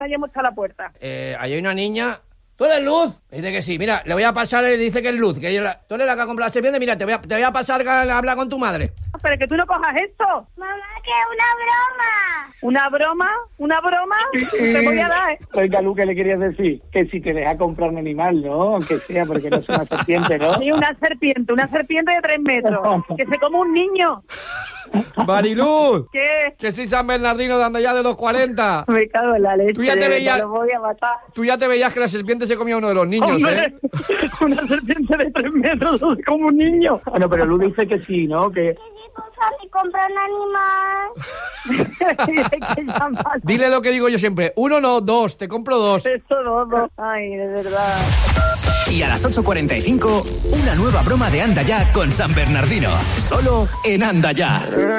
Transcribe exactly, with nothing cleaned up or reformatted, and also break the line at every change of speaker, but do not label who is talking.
hemos echado a la puerta.
Eh, ahí hay una niña... ¿Tú eres Luz? Dice que sí. Mira, le voy a pasar, le dice que es Luz. Que yo la... Tú eres la que ha comprado la serpiente. Mira, te voy a, te voy a pasar a hablar con tu madre.
Pero que tú no cojas esto.
Mamá, que es una broma.
¿Una broma? ¿Una broma? Te voy a dar, ¿eh?
Oiga, Lu, ¿qué le querías decir? Que si te deja comprar un animal, ¿no? Aunque sea, porque no es una serpiente, ¿no?
Sí, una serpiente, una serpiente de tres metros. Que se come un niño.
Mariluz.
¿Qué?
Que soy San Bernardino de Andallá de los cuarenta.
Me cago en la leche.
Tú ya te veías...
Lo voy a matar.
Tú ya te veías que la serpiente se comía a uno de los niños,
¡Hombre!
¿eh?
Una serpiente de tres metros se come un niño.
Bueno, pero Lu dice que sí, ¿no? Que...
Y comprar un animal.
Dile lo que digo yo siempre. Uno no, dos. Te compro dos.
Esto no, no. Ay, de verdad.
Y a las ocho cuarenta y cinco, una nueva broma de Anda Ya con San Bernardino. Solo en Anda Ya.